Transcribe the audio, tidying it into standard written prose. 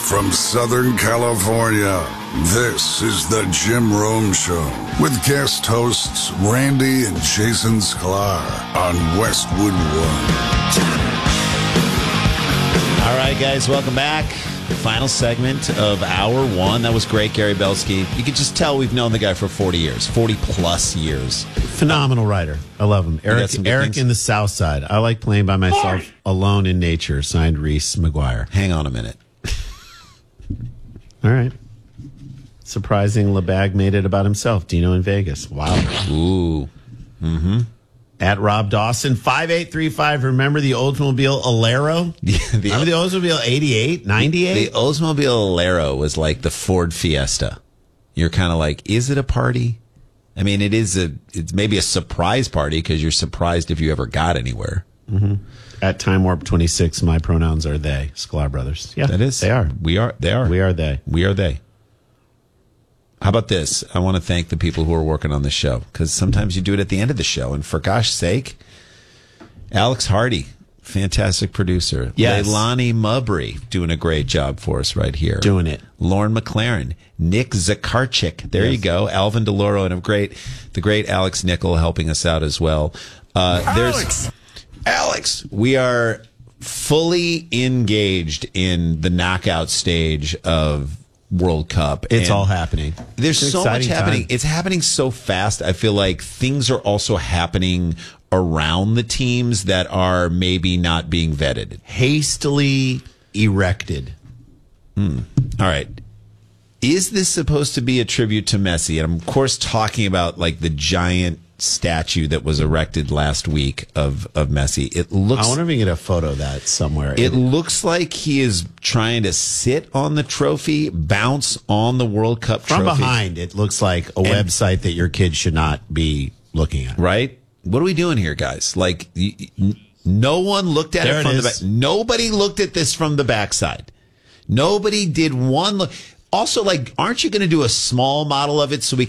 from Southern California, this is the Jim Rome Show with guest hosts Randy and Jason Sklar on Westwood One. All right, guys, welcome back. Final segment of Hour 1. That was great, Gary Belsky. You could just tell we've known the guy for 40 years, 40-plus years. Phenomenal writer. I love him. Eric in the South Side. I like playing by myself alone in nature. Signed, Reese McGuire. Hang on a minute. All right. Surprising LeBag made it about himself. Dino in Vegas. Wow. Ooh. Mm-hmm. At Rob Dawson, 5835. Remember the Oldsmobile Alero? Remember the Oldsmobile 88, 98? The Oldsmobile Alero was like the Ford Fiesta. You're kind of like, is it a party? I mean, it's maybe a surprise party because you're surprised if you ever got anywhere. Mm-hmm. At Time Warp 26, my pronouns are they. Sklar Brothers. Yeah, that is. They are. We are. They are. We are they. We are they. How about this? I want to thank the people who are working on this show because sometimes you do it at the end of the show. And for gosh sake, Alex Hardy, fantastic producer. Yes. Leilani Mubry doing a great job for us right here. Doing it. Lauren McLaren, Nick Zakarchik. There you go. Alvin DeLoro and the great Alex Nickel helping us out as well. Alex, we are fully engaged in the knockout stage of World Cup. It's all happening. There's so much happening. Time. It's happening so fast. I feel like things are also happening around the teams that are maybe not being vetted. Hastily erected. All right. Is this supposed to be a tribute to Messi? And I'm, of course, talking about like the giant statue that was erected last week of Messi. It looks. I wonder if we can get a photo of that somewhere. It looks like he is trying to sit on the trophy, bounce on the World Cup from trophy. behind. It looks like a website that your kid should not be looking at. Right? What are we doing here, guys? Like, no one looked at it from the back. Nobody looked at this from the backside. Nobody did one look. Also, like, aren't you going to do a small model of it so we